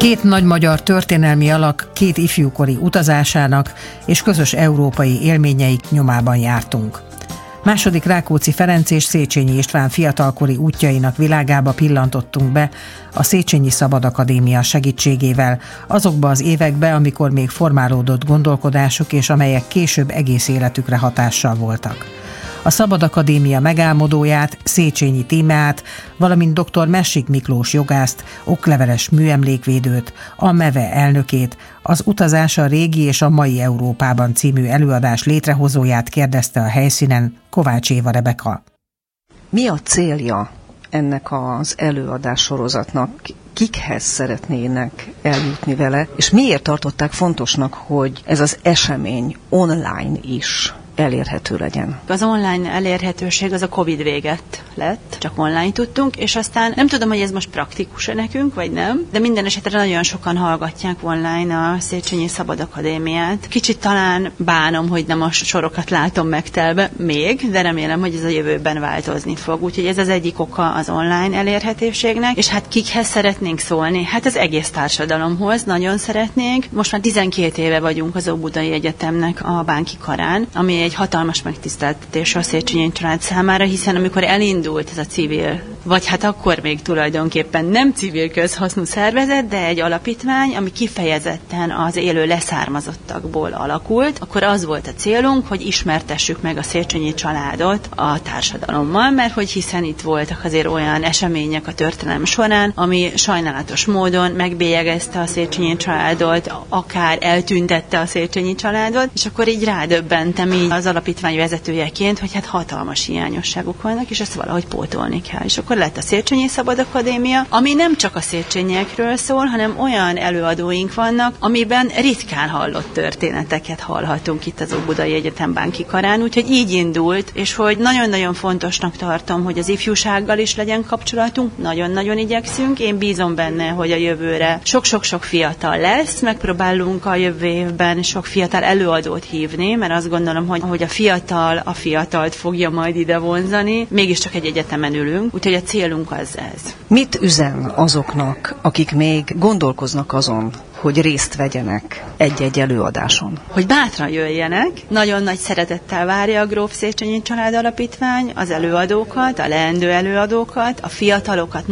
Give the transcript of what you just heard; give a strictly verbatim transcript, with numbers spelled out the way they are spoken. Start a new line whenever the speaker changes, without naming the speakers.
Két nagy magyar történelmi alak két ifjúkori utazásának és közös európai élményeik nyomában jártunk. Második Rákóczi Ferenc és Széchenyi István fiatalkori útjainak világába pillantottunk be a Széchenyi Szabad Akadémia segítségével, azokba az évekbe, amikor még formálódott gondolkodásuk, és amelyek később egész életükre hatással voltak. A Szabad Akadémia megálmodóját, Széchenyi Tímeát, valamint dr. Messik Miklós jogászt, okleveles műemlékvédőt, a MEVE elnökét, az Utazás a régi és a mai Európában című előadás létrehozóját kérdezte a helyszínen Kovács Éva Rebeka.
Mi a célja ennek az előadás sorozatnak? Kikhez szeretnének eljutni vele, és miért tartották fontosnak, hogy ez az esemény online is elérhető legyen?
Az online elérhetőség az a Covid véget lett, csak online tudtunk, és aztán nem tudom, hogy ez most praktikus-e nekünk, vagy nem, de minden esetre nagyon sokan hallgatják online a Széchenyi Szabad Akadémiát. Kicsit talán bánom, hogy nem a sorokat látom megtelve még, de remélem, hogy ez a jövőben változni fog. Úgyhogy ez az egyik oka az online elérhetőségnek, és hát kikhez szeretnénk szólni? Hát az egész társadalomhoz nagyon szeretnénk. Most már tizenkét éve vagyunk az Óbudai Egyetemnek a Bánki Karán, ami egy hatalmas megtiszteltetés a Széchenyi család számára, hiszen amikor elindult ez a civil, vagy hát akkor még tulajdonképpen nem civil közhasznú szervezet, de egy alapítvány, ami kifejezetten az élő leszármazottakból alakult, akkor az volt a célunk, hogy ismertessük meg a Széchenyi családot a társadalommal, mert hogy hiszen itt voltak azért olyan események a történelem során, ami sajnálatos módon megbélyegezte a Széchenyi családot, akár eltüntette a Széchenyi családot, és akkor így rádöbbentem így az alapítvány vezetőjeként, hogy hát hatalmas hiányosságok vannak, és ezt valahogy pótolni kell. És akkor lett a Széchenyi Szabad Akadémia, ami nem csak a széchenyiekről szól, hanem olyan előadóink vannak, amiben ritkán hallott történeteket hallhatunk itt az Óbudai Egyetem Bánki Karán, úgyhogy így indult, és hogy nagyon-nagyon fontosnak tartom, hogy az ifjúsággal is legyen kapcsolatunk, nagyon-nagyon igyekszünk, én bízom benne, hogy a jövőre sok-sok-sok fiatal lesz, megpróbálunk a jövő évben sok fiatal előadót hívni, mert azt gondolom, hogy hogy a fiatal a fiatalt fogja majd ide vonzani, mégiscsak egy egyetemen ülünk, úgyhogy a célunk az ez.
Mit üzen azoknak, akik még gondolkoznak azon, hogy részt vegyenek egy-egy előadáson?
Hogy bátran jöjjenek, nagyon nagy szeretettel várja a Gróf Széchenyi Család Alapítvány az előadókat, a leendő előadókat, a fiatalokat